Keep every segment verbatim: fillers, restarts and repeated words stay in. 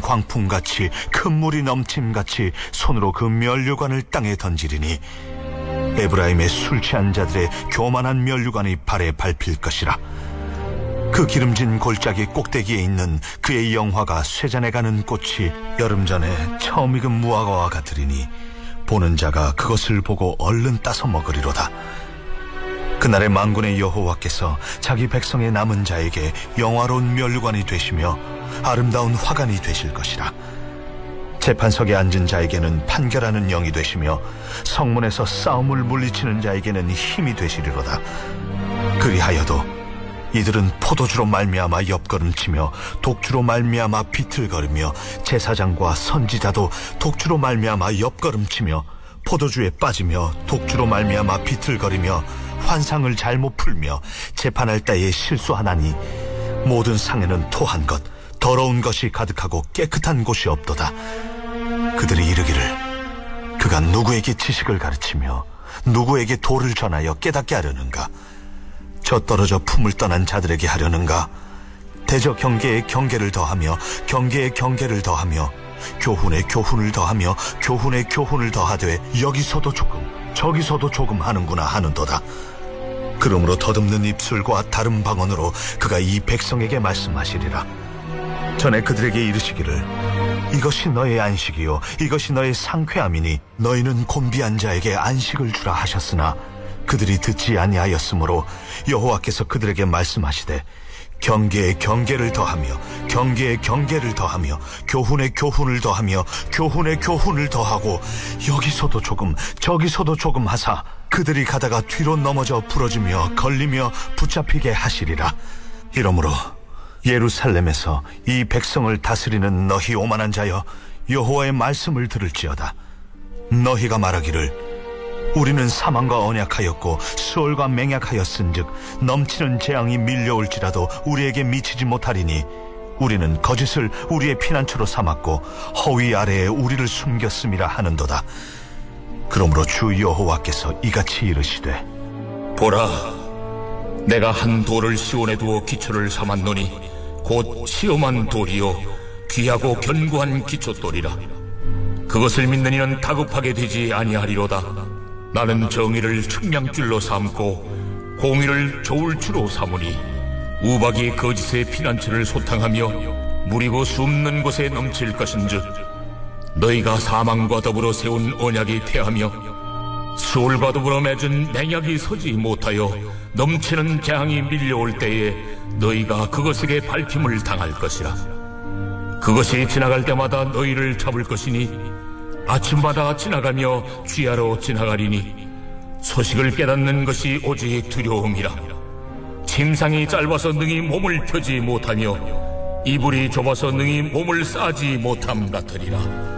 큰 광풍같이 큰 물이 넘침같이 손으로 그 면류관을 땅에 던지리니 에브라임의 술 취한 자들의 교만한 면류관이 발에 밟힐 것이라. 그 기름진 골짜기 꼭대기에 있는 그의 영화가 쇠잔에 가는 꽃이 여름 전에 처음 익은 무화과와 같으리니 보는 자가 그것을 보고 얼른 따서 먹으리로다. 그날의 만군의 여호와께서 자기 백성의 남은 자에게 영화로운 면류관이 되시며 아름다운 화관이 되실 것이라. 재판석에 앉은 자에게는 판결하는 영이 되시며 성문에서 싸움을 물리치는 자에게는 힘이 되시리로다. 그리하여도 이들은 포도주로 말미암아 옆걸음치며 독주로 말미암아 비틀거리며 제사장과 선지자도 독주로 말미암아 옆걸음치며 포도주에 빠지며 독주로 말미암아 비틀거리며 환상을 잘못 풀며 재판할 때에 실수하나니 모든 상에는 토한 것 더러운 것이 가득하고 깨끗한 곳이 없도다. 그들이 이르기를 그가 누구에게 지식을 가르치며 누구에게 도를 전하여 깨닫게 하려는가? 저 떨어져 품을 떠난 자들에게 하려는가? 대저 경계에 경계를 더하며 경계에 경계를 더하며 교훈에 교훈을 더하며 교훈에 교훈을 더하되 여기서도 조금 저기서도 조금 하는구나 하는도다. 그러므로 더듬는 입술과 다른 방언으로 그가 이 백성에게 말씀하시리라. 전에 그들에게 이르시기를 이것이 너의 안식이요 이것이 너의 상쾌함이니 너희는 곤비한 자에게 안식을 주라 하셨으나 그들이 듣지 아니하였으므로 여호와께서 그들에게 말씀하시되 경계에 경계를 더하며 경계에 경계를 더하며 교훈에 교훈을 더하며 교훈에 교훈을 더하고 여기서도 조금 저기서도 조금 하사 그들이 가다가 뒤로 넘어져 부러지며 걸리며 붙잡히게 하시리라. 이러므로 예루살렘에서 이 백성을 다스리는 너희 오만한 자여 여호와의 말씀을 들을지어다. 너희가 말하기를 우리는 사망과 언약하였고 수월과 맹약하였은즉 넘치는 재앙이 밀려올지라도 우리에게 미치지 못하리니 우리는 거짓을 우리의 피난처로 삼았고 허위 아래에 우리를 숨겼음이라 하는도다. 그러므로 주 여호와께서 이같이 이르시되 보라, 내가 한 돌을 시온에 두어 기초를 삼았노니 곧 시험한 돌이요 귀하고 견고한 기초돌이라. 그것을 믿는 이는 다급하게 되지 아니하리로다. 나는 정의를 측량줄로 삼고 공의를 저울추로 삼으니 우박이 거짓의 피난처를 소탕하며 무리고 숨는 곳에 넘칠 것인즉 너희가 사망과 더불어 세운 언약이 패하며 수월과 더불어 맺은 맹약이 서지 못하여 넘치는 재앙이 밀려올 때에 너희가 그것에게 밟힘을 당할 것이라. 그것이 지나갈 때마다 너희를 잡을 것이니 아침마다 지나가며 쥐하러 지나가리니 소식을 깨닫는 것이 오직 두려움이라. 침상이 짧아서 능히 몸을 펴지 못하며 이불이 좁아서 능히 몸을 싸지 못함 같으리라.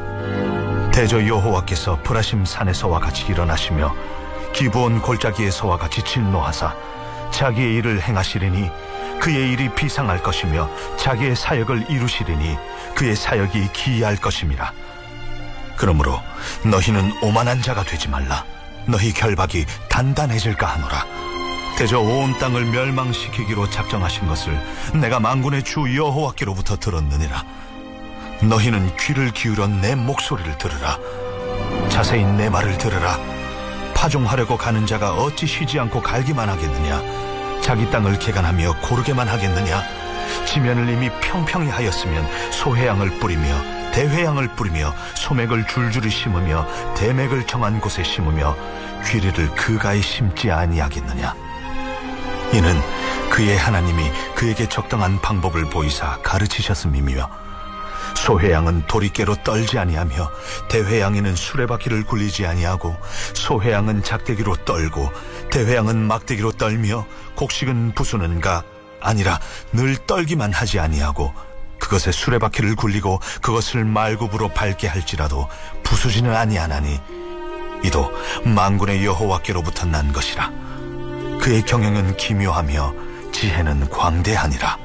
대저 여호와께서 브라심 산에서와 같이 일어나시며 기브온 골짜기에서와 같이 진노하사 자기의 일을 행하시리니 그의 일이 비상할 것이며 자기의 사역을 이루시리니 그의 사역이 기이할 것임이라. 그러므로 너희는 오만한 자가 되지 말라. 너희 결박이 단단해질까 하노라. 대저 온 땅을 멸망시키기로 작정하신 것을 내가 만군의 주 여호와께로부터 들었느니라. 너희는 귀를 기울여 내 목소리를 들으라. 자세히 내 말을 들으라. 파종하려고 가는 자가 어찌 쉬지 않고 갈기만 하겠느냐? 자기 땅을 개간하며 고르게만 하겠느냐? 지면을 이미 평평히 하였으면 소회양을 뿌리며 대회양을 뿌리며 소맥을 줄줄이 심으며 대맥을 정한 곳에 심으며 귀리를 그가에 심지 아니하겠느냐? 이는 그의 하나님이 그에게 적당한 방법을 보이사 가르치셨음이며 소회양은 도리깨로 떨지 아니하며 대회양에는 수레바퀴를 굴리지 아니하고 소회양은 작대기로 떨고 대회양은 막대기로 떨며 곡식은 부수는가 아니라 늘 떨기만 하지 아니하고 그것에 수레바퀴를 굴리고 그것을 말굽으로 밟게 할지라도 부수지는 아니하나니 이도 만군의 여호와께로부터 난 것이라. 그의 경영은 기묘하며 지혜는 광대하니라.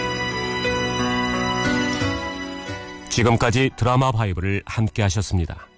지금까지 드라마 바이블을 함께 하셨습니다.